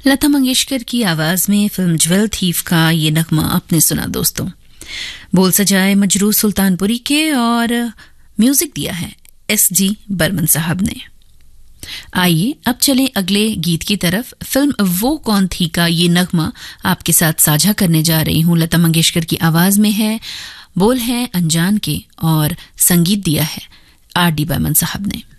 लता मंगेशकर की आवाज में फिल्म ज्वेल थीफ का ये नगमा आपने सुना दोस्तों। बोल सजाए मजरू सुल्तानपुरी के और म्यूजिक दिया है S.G. बर्मन साहब ने। आइए अब चलें अगले गीत की तरफ। फिल्म वो कौन थी का ये नगमा आपके साथ साझा करने जा रही हूं। लता मंगेशकर की आवाज में है, बोल है अनजान के और संगीत दिया है R.D. बर्मन साहब ने।